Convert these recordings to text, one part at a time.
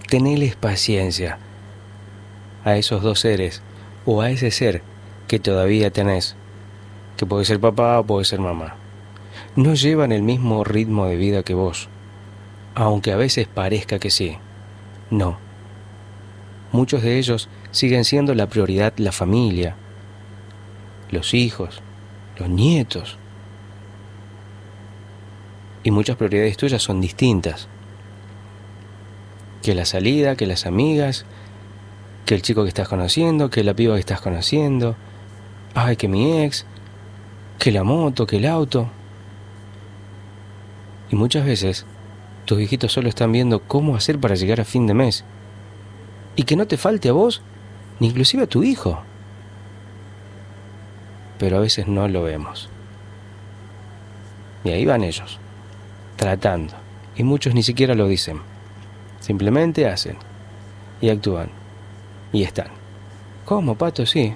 Teneles paciencia a esos dos seres, o a ese ser que todavía tenés, que puede ser papá o puede ser mamá. No llevan el mismo ritmo de vida que vos, aunque a veces parezca que sí. No. Muchos de ellos siguen siendo la prioridad la familia, los hijos, los nietos. Y muchas prioridades tuyas son distintas. Que la salida, que las amigas, que el chico que estás conociendo, que la piba que estás conociendo. Ay, que mi ex, que la moto, que el auto. Y muchas veces tus viejitos solo están viendo cómo hacer para llegar a fin de mes. Y que no te falte a vos, ni inclusive a tu hijo. Pero a veces no lo vemos. Y ahí van ellos, tratando. Y muchos ni siquiera lo dicen. Simplemente hacen. Y actúan. Y están. ¿Cómo, Pato? Sí.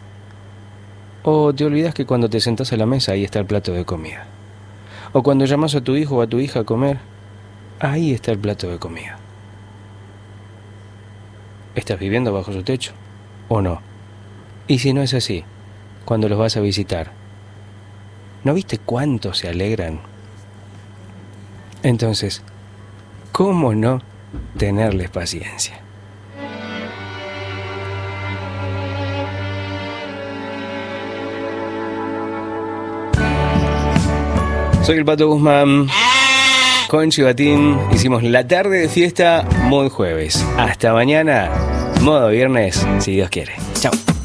O te olvidas que cuando te sentás a la mesa ahí está el plato de comida. O cuando llamas a tu hijo o a tu hija a comer, ahí está el plato de comida. ¿Estás viviendo bajo su techo? ¿O no? Y si no es así, cuando los vas a visitar, ¿no viste cuánto se alegran? Entonces, ¿cómo no tenerles paciencia? Soy el Pato Guzmán. Con Chivatín hicimos la tarde de fiesta, modo jueves. Hasta mañana, modo viernes, si Dios quiere. Chao.